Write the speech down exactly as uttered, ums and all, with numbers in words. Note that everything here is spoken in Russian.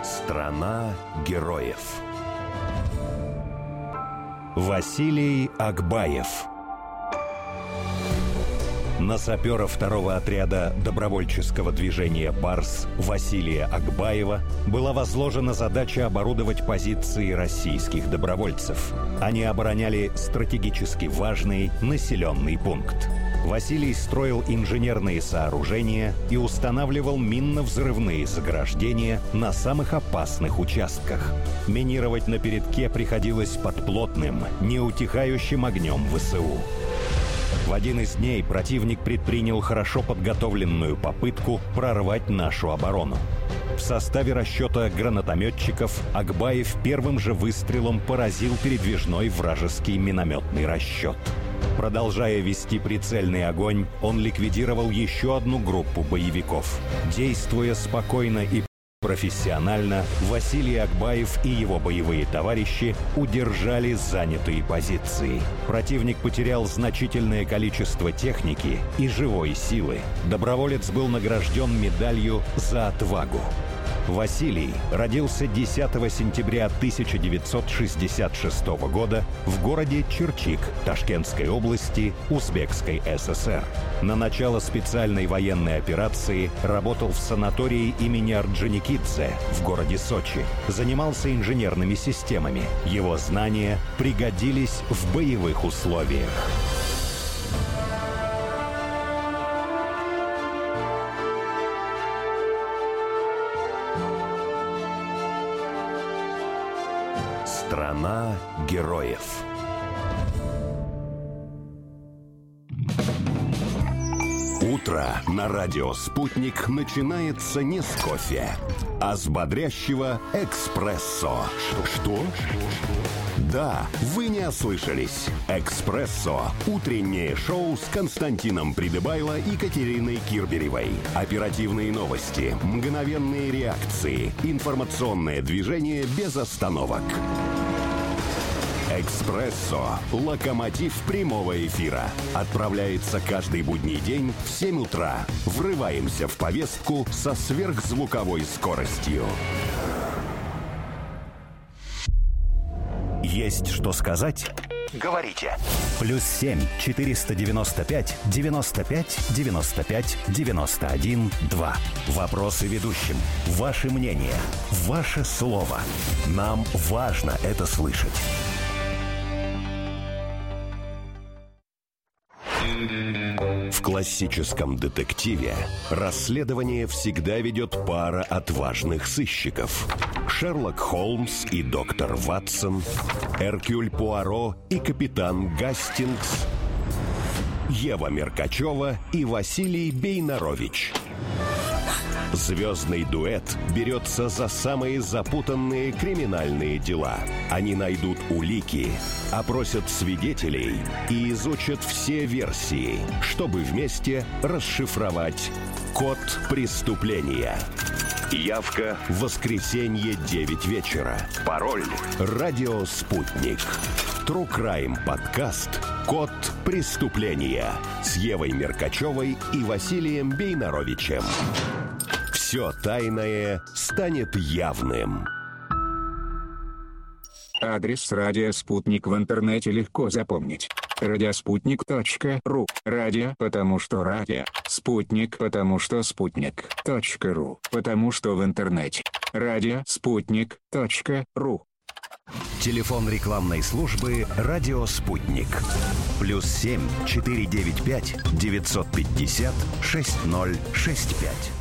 Страна героев. Василий Акбаев. На сапера второго отряда добровольческого движения «Барс» Василия Акбаева была возложена задача оборудовать позиции российских добровольцев. Они обороняли стратегически важный населенный пункт. Василий строил инженерные сооружения и устанавливал минно-взрывные заграждения на самых опасных участках. Минировать на передке приходилось под плотным, неутихающим огнем ВСУ. В один из дней противник предпринял хорошо подготовленную попытку прорвать нашу оборону. В составе расчета гранатометчиков Акбаев первым же выстрелом поразил передвижной вражеский минометный расчет. Продолжая вести прицельный огонь, он ликвидировал еще одну группу боевиков. Действуя спокойно и профессионально, Василий Акбаев и его боевые товарищи удержали занятые позиции. Противник потерял значительное количество техники и живой силы. Доброволец был награжден медалью за отвагу. Василий родился десятого сентября тысяча девятьсот шестьдесят шестого года в городе Черчик Ташкентской области Узбекской ССР. На начало специальной военной операции работал в санатории имени Орджоникидзе в городе Сочи. Занимался инженерными системами. Его знания пригодились в боевых условиях. Страна героев. Утро на радио «Спутник» начинается не с кофе, а с бодрящего «Экспрессо». Что? Да, вы не ослышались. «Экспрессо» — утреннее шоу с Константином Придыбайло и Катериной Кирберевой. Оперативные новости, мгновенные реакции, информационное движение без остановок. «Экспрессо» — локомотив прямого эфира. Отправляется каждый будний день в семь утра. Врываемся в повестку со сверхзвуковой скоростью. Есть что сказать? Говорите. Плюс семь четыреста девяносто пять девяносто пять девяносто пять девяносто один два. Вопросы ведущим. Ваше мнение. Ваше слово. Нам важно это слышать. В классическом детективе расследование всегда ведет пара отважных сыщиков. Шерлок Холмс и доктор Ватсон, Эркюль Пуаро и капитан Гастингс, Ева Меркачева и Василий Бейнарович. Звездный дуэт берется за самые запутанные криминальные дела. Они найдут улики, опросят свидетелей и изучат все версии, чтобы вместе расшифровать код преступления. Явка — воскресенье, девять вечера. Пароль — радио «Спутник». True Crime подкаст «Код преступления» с Евой Меркачевой и Василием Бейнаровичем. Все тайное станет явным. Адрес радио «Спутник» в интернете легко запомнить. радиоспутник точка ру. Радио, потому что радио. Спутник, потому что спутник. .ру, потому что в интернете. радиоспутник точка ру. Телефон рекламной службы «Радио Спутник». Плюс семь четыре девять пять девятьсот пятьдесят шесть ноль шесть пять.